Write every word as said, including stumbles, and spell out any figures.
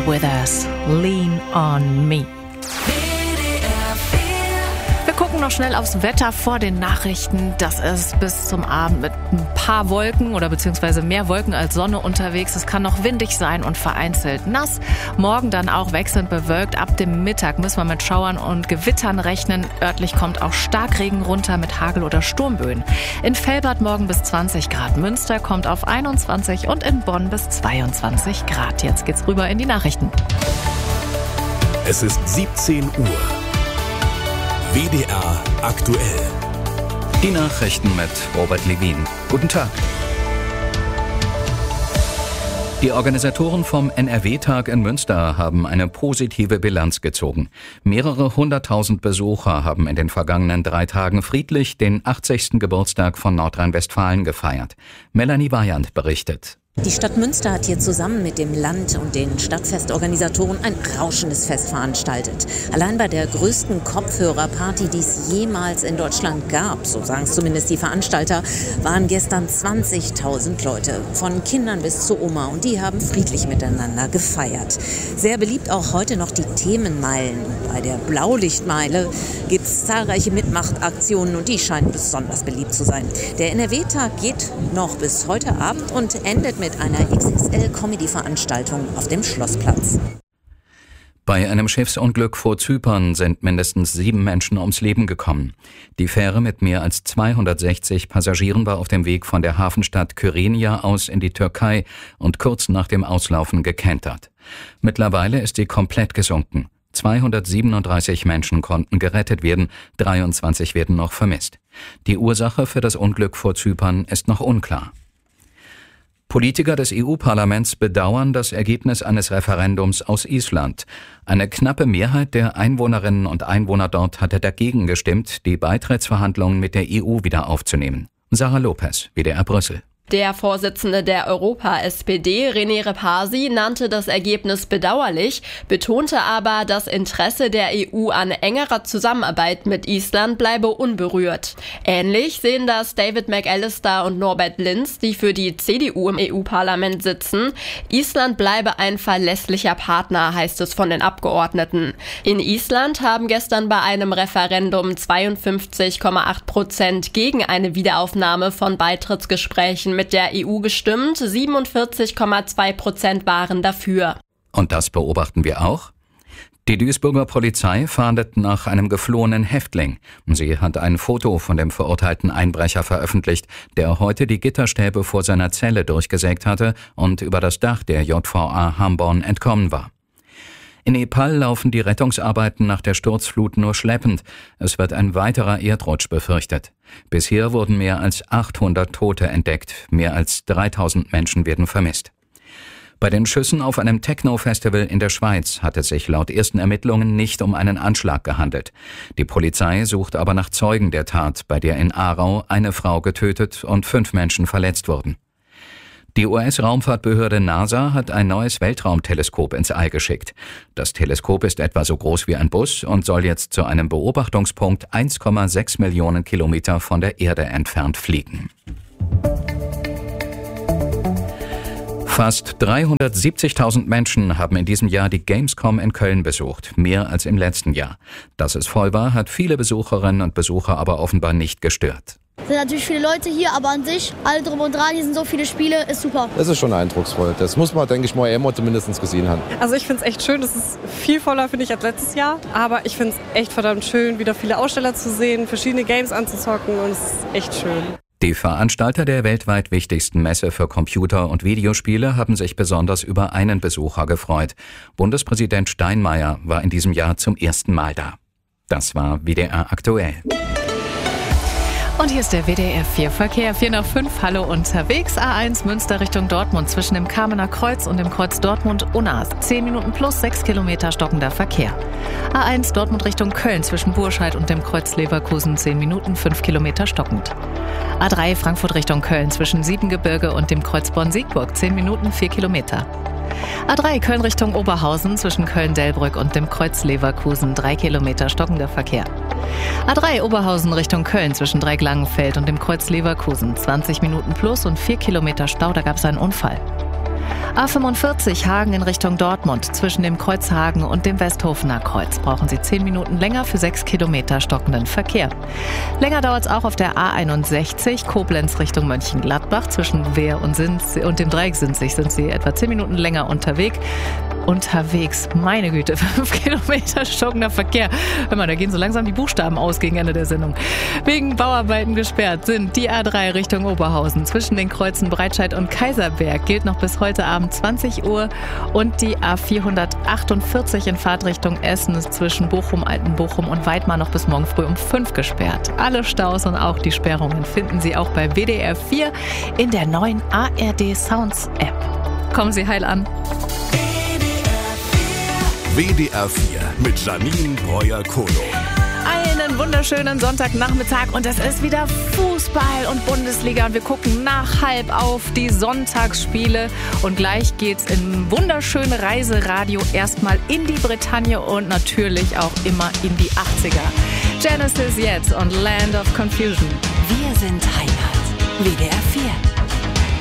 with us. Lean on me. Wir gucken noch schnell aufs Wetter vor den Nachrichten. Das ist bis zum Abend mit ein paar Wolken oder beziehungsweise mehr Wolken als Sonne unterwegs. Es kann noch windig sein und vereinzelt nass. Morgen dann auch wechselnd bewölkt. Ab dem Mittag müssen wir mit Schauern und Gewittern rechnen. Örtlich kommt auch Starkregen runter mit Hagel- oder Sturmböen. In Velbert morgen bis zwanzig Grad. Münster kommt auf einundzwanzig und in Bonn bis zweiundzwanzig Grad. Jetzt geht's rüber in die Nachrichten. Es ist siebzehn Uhr. W D R aktuell. Die Nachrichten mit Robert Levin. Guten Tag. Die Organisatoren vom N R W-Tag in Münster haben eine positive Bilanz gezogen. Mehrere hunderttausend Besucher haben in den vergangenen drei Tagen friedlich den achtzigsten Geburtstag von Nordrhein-Westfalen gefeiert. Melanie Weyand berichtet. Die Stadt Münster hat hier zusammen mit dem Land und den Stadtfestorganisatoren ein rauschendes Fest veranstaltet. Allein bei der größten Kopfhörerparty, die es jemals in Deutschland gab, so sagen es zumindest die Veranstalter, waren gestern zwanzigtausend Leute, von Kindern bis zu Oma, und die haben friedlich miteinander gefeiert. Sehr beliebt auch heute noch die Themenmeilen. Bei der Blaulichtmeile gibt es zahlreiche Mitmachtaktionen und die scheinen besonders beliebt zu sein. Der N R W-Tag geht noch bis heute Abend und endet mit mit einer X X L-Comedy-Veranstaltung auf dem Schlossplatz. Bei einem Schiffsunglück vor Zypern sind mindestens sieben Menschen ums Leben gekommen. Die Fähre mit mehr als zweihundertsechzig Passagieren war auf dem Weg von der Hafenstadt Kyrenia aus in die Türkei und kurz nach dem Auslaufen gekentert. Mittlerweile ist sie komplett gesunken. zweihundertsiebenunddreißig Menschen konnten gerettet werden, dreiundzwanzig werden noch vermisst. Die Ursache für das Unglück vor Zypern ist noch unklar. Politiker des E U-Parlaments bedauern das Ergebnis eines Referendums aus Island. Eine knappe Mehrheit der Einwohnerinnen und Einwohner dort hatte dagegen gestimmt, die Beitrittsverhandlungen mit der E U wieder aufzunehmen. Sarah Lopez, W D R Brüssel. Der Vorsitzende der Europa-S P D, René Repasi, nannte das Ergebnis bedauerlich, betonte aber, das Interesse der E U an engerer Zusammenarbeit mit Island bleibe unberührt. Ähnlich sehen das David McAllister und Norbert Linz, die für die C D U im E U-Parlament sitzen. Island bleibe ein verlässlicher Partner, heißt es von den Abgeordneten. In Island haben gestern bei einem Referendum zweiundfünfzig Komma acht Prozent gegen eine Wiederaufnahme von Beitrittsgesprächen mit der E U gestimmt, siebenundvierzig Komma zwei Prozent waren dafür. Und das beobachten wir auch? Die Duisburger Polizei fahndet nach einem geflohenen Häftling. Sie hat ein Foto von dem verurteilten Einbrecher veröffentlicht, der heute die Gitterstäbe vor seiner Zelle durchgesägt hatte und über das Dach der J V A Hamborn entkommen war. In Nepal laufen die Rettungsarbeiten nach der Sturzflut nur schleppend. Es wird ein weiterer Erdrutsch befürchtet. Bisher wurden mehr als achthundert Tote entdeckt. Mehr als dreitausend Menschen werden vermisst. Bei den Schüssen auf einem Techno-Festival in der Schweiz hat es sich laut ersten Ermittlungen nicht um einen Anschlag gehandelt. Die Polizei sucht aber nach Zeugen der Tat, bei der in Aarau eine Frau getötet und fünf Menschen verletzt wurden. Die U S-Raumfahrtbehörde NASA hat ein neues Weltraumteleskop ins All geschickt. Das Teleskop ist etwa so groß wie ein Bus und soll jetzt zu einem Beobachtungspunkt eins Komma sechs Millionen Kilometer von der Erde entfernt fliegen. Fast dreihundertsiebzigtausend Menschen haben in diesem Jahr die Gamescom in Köln besucht, mehr als im letzten Jahr. Dass es voll war, hat viele Besucherinnen und Besucher aber offenbar nicht gestört. Es sind natürlich viele Leute hier, aber an sich, alle drum und dran, hier sind so viele Spiele, ist super. Das ist schon eindrucksvoll. Das muss man, denke ich mal, immer mindestens gesehen haben. Also ich finde es echt schön, das ist viel voller, finde ich, als letztes Jahr. Aber ich finde es echt verdammt schön, wieder viele Aussteller zu sehen, verschiedene Games anzuzocken, und es ist echt schön. Die Veranstalter der weltweit wichtigsten Messe für Computer- und Videospiele haben sich besonders über einen Besucher gefreut. Bundespräsident Steinmeier war in diesem Jahr zum ersten Mal da. Das war W D R aktuell. Und hier ist der W D R vier Verkehr. vier nach fünf, hallo unterwegs. A eins Münster Richtung Dortmund zwischen dem Kamener Kreuz und dem Kreuz Dortmund-Unna. zehn Minuten plus sechs Kilometer stockender Verkehr. A eins Dortmund Richtung Köln zwischen Burscheid und dem Kreuz Leverkusen. zehn Minuten, fünf Kilometer stockend. A drei Frankfurt Richtung Köln zwischen Siebengebirge und dem Kreuz Bonn-Siegburg. zehn Minuten, vier Kilometer. A drei Köln Richtung Oberhausen zwischen Köln-Delbrück und dem Kreuz Leverkusen. drei Kilometer stockender Verkehr. A drei Oberhausen Richtung Köln zwischen Dreieck-Langenfeld und dem Kreuz Leverkusen. zwanzig Minuten plus und vier Kilometer Stau, da gab es einen Unfall. A fünfundvierzig Hagen in Richtung Dortmund. Zwischen dem Kreuz Hagen und dem Westhofener Kreuz brauchen Sie zehn Minuten länger für sechs Kilometer stockenden Verkehr. Länger dauert es auch auf der A einundsechzig Koblenz Richtung Mönchengladbach. Zwischen Wehr und, Sinz und dem Dreieck Sinzig sind Sie etwa zehn Minuten länger unterwegs. Unterwegs, meine Güte, fünf Kilometer stockender Verkehr. Hör mal, da gehen so langsam die Buchstaben aus gegen Ende der Sendung. Wegen Bauarbeiten gesperrt sind die A drei Richtung Oberhausen. Zwischen den Kreuzen Breitscheid und Kaiserberg gilt noch bis heute Abend zwanzig Uhr. Und die A vierhundertachtundvierzig in Fahrtrichtung Essen ist zwischen Bochum, Altenbochum und Weidmar noch bis morgen früh um fünf gesperrt. Alle Staus und auch die Sperrungen finden Sie auch bei W D R vier in der neuen A R D Sounds App. Kommen Sie heil an. W D R vier mit Janine Breuer-Kolo. Einen wunderschönen Sonntagnachmittag und es ist wieder Fußball und Bundesliga und wir gucken nach halb auf die Sonntagsspiele und gleich geht's in wunderschöne Reiseradio erstmal in die Bretagne und natürlich auch immer in die achtziger. Genesis jetzt und Land of Confusion. Wir sind